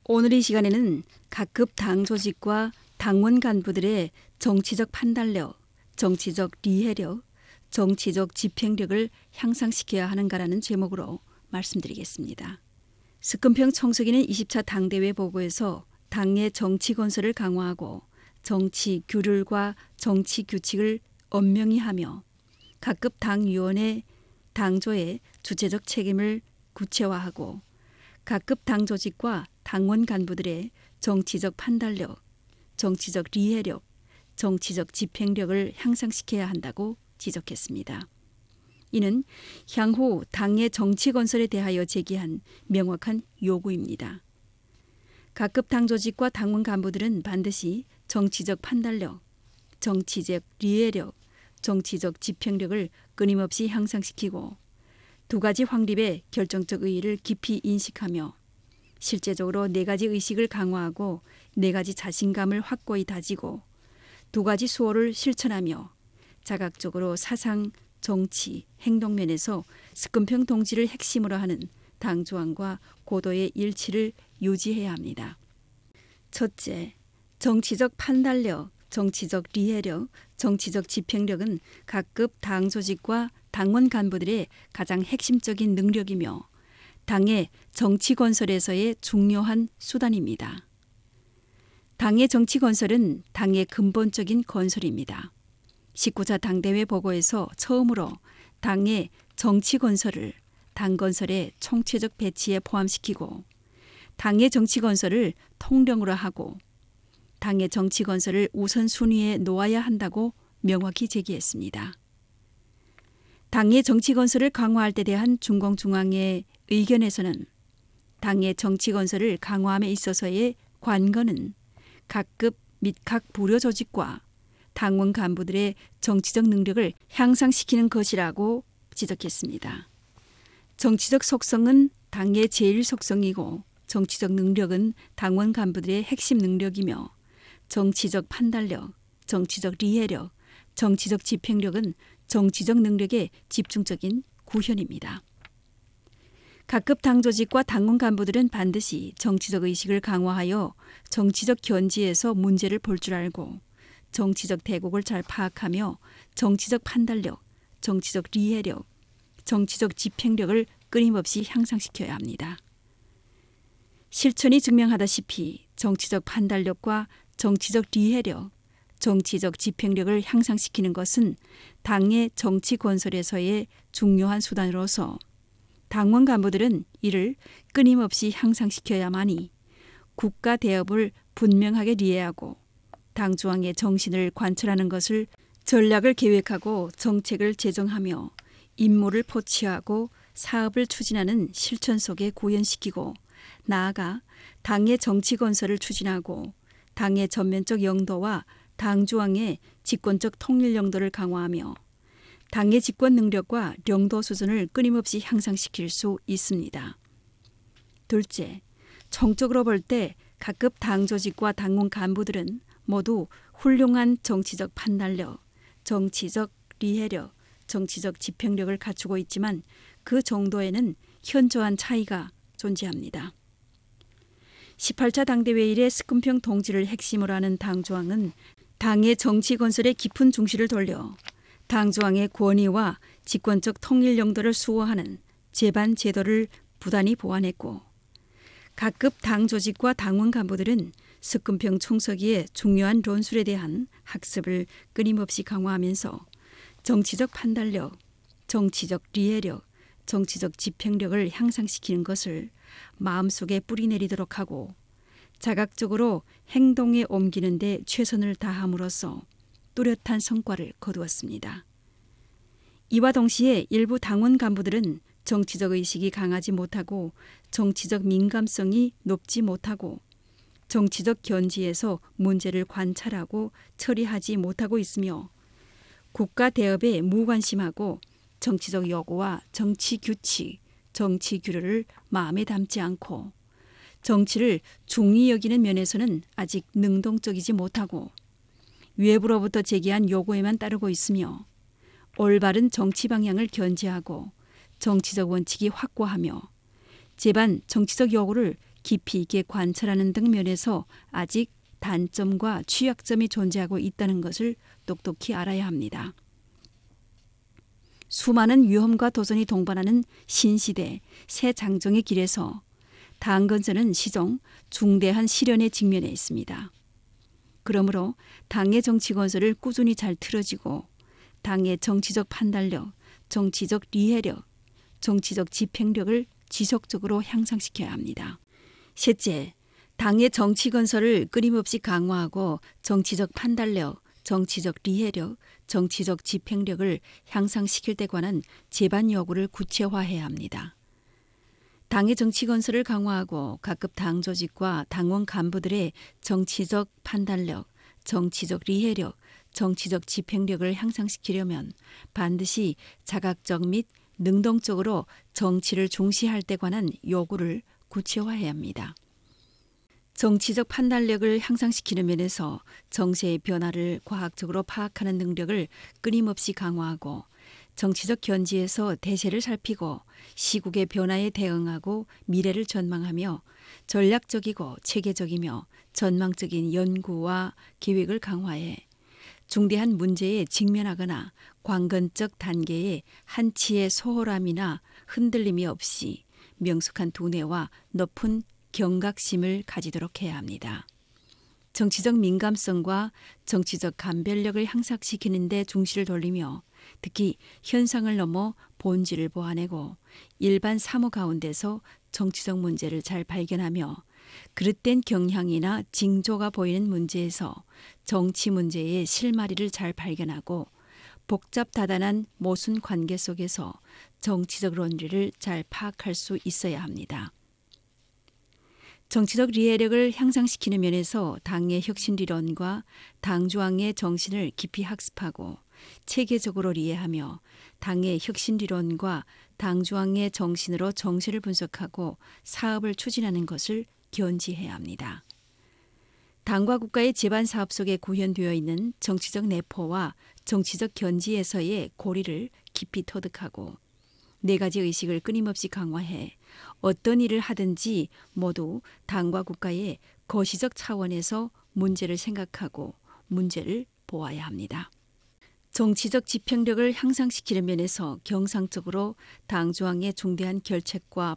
오늘 이 시간에는 각급 당 조직과 당원 간부들의 정치적 판단력, 정치적 리해력, 정치적 집행력을 향상시켜야 하는가라는 제목으로 말씀드리겠습니다. 스금평 청소기는 20차 당대회 보고에서 당의 정치 건설을 강화하고 정치 규율과 정치 규칙을 엄명히 하며 각급 당위원회 당조의 주체적 책임을 구체화하고 각급 당 조직과 당원 간부들의 정치적 판단력, 정치적 리해력, 정치적 집행력을 향상시켜야 한다고 지적했습니다. 이는 향후 당의 정치 건설에 대하여 제기한 명확한 요구입니다. 각급 당 조직과 당원 간부들은 반드시 정치적 판단력, 정치적 리해력, 정치적 집행력을 끊임없이 향상시키고 두 가지 확립의 결정적 의의를 깊이 인식하며 실제적으로 네 가지 의식을 강화하고 네 가지 자신감을 확고히 다지고 두 가지 수호를 실천하며 자각적으로 사상, 정치, 행동면에서 스금평 동지를 핵심으로 하는 당 조항과 고도의 일치를 유지해야 합니다. 첫째, 정치적 판단력, 정치적 리해력, 정치적 집행력은 각급 당 조직과 당원 간부들의 가장 핵심적인 능력이며 당의 정치 건설에서의 중요한 수단입니다. 당의 정치 건설은 당의 근본적인 건설입니다. 19차 당대회 보고에서 처음으로 당의 정치 건설을 당 건설의 총체적 배치에 포함시키고 당의 정치 건설을 통령으로 하고 당의 정치 건설을 우선순위에 놓아야 한다고 명확히 제기했습니다. 당의 정치 건설을 강화할 때 대한 중공중앙의 의견에서는 당의 정치 건설을 강화함에 있어서의 관건은 각급 및 각 부려 조직과 당원 간부들의 정치적 능력을 향상시키는 것이라고 지적했습니다. 정치적 속성은 당의 제일 속성이고 정치적 능력은 당원 간부들의 핵심 능력이며 정치적 판단력, 정치적 리해력, 정치적 집행력은 정치적 능력의 집중적인 구현입니다. 각급 당 조직과 당원 간부들은 반드시 정치적 의식을 강화하여 정치적 견지에서 문제를 볼 줄 알고 정치적 대국을 잘 파악하며 정치적 판단력, 정치적 리해력, 정치적 집행력을 끊임없이 향상시켜야 합니다. 실천이 증명하다시피 정치적 판단력과 정치적 리해력, 정치적 집행력을 향상시키는 것은 당의 정치 건설에서의 중요한 수단으로서 당원 간부들은 이를 끊임없이 향상시켜야만이 국가 대업을 분명하게 리해하고 당 조항의 정신을 관철하는 것을 전략을 계획하고 정책을 제정하며 임무를 포치하고 사업을 추진하는 실천 속에 구현시키고 나아가 당의 정치 건설을 추진하고 당의 전면적 영도와 당 조항의 집권적 통일 영도를 강화하며 당의 집권 능력과 영도 수준을 끊임없이 향상시킬 수 있습니다. 둘째, 총적으로 볼 때 각급 당 조직과 당원 간부들은 모두 훌륭한 정치적 판단력, 정치적 리해력, 정치적 집행력을 갖추고 있지만 그 정도에는 현저한 차이가 존재합니다. 18차 당대회 이래 스금평 동지를 핵심으로 하는 당 조항은 당의 정치 건설에 깊은 중시를 돌려 당 조항의 권위와 집권적 통일 영도를 수호하는 제반 제도를 부단히 보완했고 각급 당 조직과 당원 간부들은 스금평 총서기의 중요한論술에 대한 학습을 끊임없이 강화하면서 정치적 판단력, 정치적 리해력, 정치적 집행력을 향상시키는 것을 마음속에 뿌리내리도록 하고 자각적으로 행동에 옮기는 데 최선을 다함으로써 뚜렷한 성과를 거두었습니다. 이와 동시에 일부 당원 간부들은 정치적 의식이 강하지 못하고 정치적 민감성이 높지 못하고 정치적 견지에서 문제를 관찰하고 처리하지 못하고 있으며 국가 대업에 무관심하고 정치적 요구와 정치 규칙, 정치 규례를 마음에 담지 않고 정치를 중히 여기는 면에서는 아직 능동적이지 못하고 외부로부터 제기한 요구에만 따르고 있으며 올바른 정치 방향을 견지하고 정치적 원칙이 확고하며 제반 정치적 요구를 깊이 있게 관찰하는 등 면에서 아직 단점과 취약점이 존재하고 있다는 것을 똑똑히 알아야 합니다. 수많은 위험과 도전이 동반하는 신시대 새 장정의 길에서 당건설은 시종 중대한 시련에 직면해 있습니다. 그러므로 당의 정치 건설을 꾸준히 잘 틀어지고 당의 정치적 판단력, 정치적 리해력, 정치적 집행력을 지속적으로 향상시켜야 합니다. 셋째, 당의 정치 건설을 끊임없이 강화하고 정치적 판단력, 정치적 리해력, 정치적 집행력을 향상시킬 데 관한 제반 요구를 구체화해야 합니다. 당의 정치 건설을 강화하고 각급 당 조직과 당원 간부들의 정치적 판단력, 정치적 리해력, 정치적 집행력을 향상시키려면 반드시 자각적 및 능동적으로 정치를 중시할 데 관한 요구를 구체화해야 합니다. 정치적 판단력을 향상시키는 면에서 정세의 변화를 과학적으로 파악하는 능력을 끊임없이 강화하고 정치적 견지에서 대세를 살피고 시국의 변화에 대응하고 미래를 전망하며 전략적이고 체계적이며 전망적인 연구와 계획을 강화해 중대한 문제에 직면하거나 관건적 단계에 한치의 소홀함이나 흔들림이 없이 명석한 두뇌와 높은 경각심을 가지도록 해야 합니다. 정치적 민감성과 정치적 감별력을 향상시키는 데 중시를 돌리며 특히 현상을 넘어 본질을 보아내고 일반 사무 가운데서 정치적 문제를 잘 발견하며 그릇된 경향이나 징조가 보이는 문제에서 정치 문제의 실마리를 잘 발견하고 복잡 다단한 모순 관계 속에서 정치적 논리를 잘 파악할 수 있어야 합니다. 정치적 리해력을 향상시키는 면에서 당의 혁신리론과 당중앙의 정신을 깊이 학습하고 체계적으로 이해하며 당의 혁신리론과 당중앙의 정신으로 정세를 분석하고 사업을 추진하는 것을 견지해야 합니다. 당과 국가의 제반 사업 속에 구현되어 있는 정치적 내포와 정치적 견지에서의 고리를 깊이 터득하고 네 가지 의식을 끊임없이 강화해 어떤 일을 하든지 모두 당과 국가의 거시적 차원에서 문제를 생각하고 문제를 보아야 합니다. 정치적 집행력을 향상시키는 면에서 경상적으로 당 중앙의 중대한 결책과